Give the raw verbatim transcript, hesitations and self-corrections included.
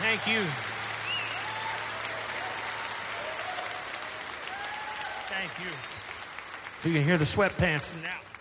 Thank you. Thank you. You can hear the sweatpants now.